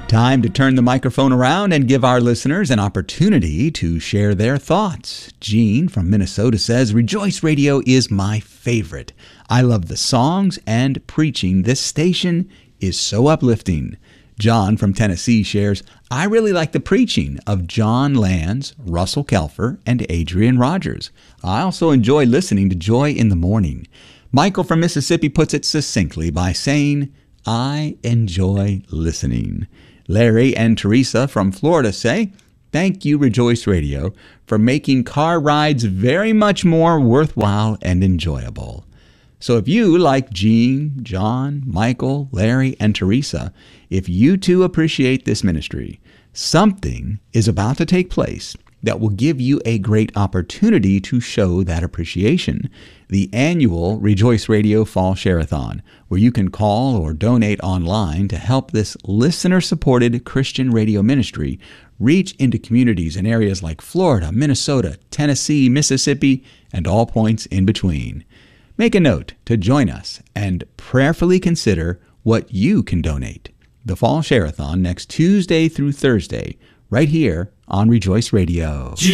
Time to turn the microphone around and give our listeners an opportunity to share their thoughts. Jean from Minnesota says, Rejoice Radio is my favorite. I love the songs and preaching. This station is so uplifting. John from Tennessee shares, I really like the preaching of John Lands, Russell Kelfer, and Adrian Rogers. I also enjoy listening to Joy in the Morning. Michael from Mississippi puts it succinctly by saying, I enjoy listening. Larry and Teresa from Florida say, Thank you, Rejoice Radio, for making car rides very much more worthwhile and enjoyable. So if you, like Jean, John, Michael, Larry, and Teresa, if you too appreciate this ministry, something is about to take place that will give you a great opportunity to show that appreciation. The annual Rejoice Radio Fall Share-a-thon, where you can call or donate online to help this listener-supported Christian radio ministry reach into communities in areas like Florida, Minnesota, Tennessee, Mississippi, and all points in between. Make a note to join us and prayerfully consider what you can donate. The Fall Share-a-thon next Tuesday through Thursday, right here on Rejoice Radio.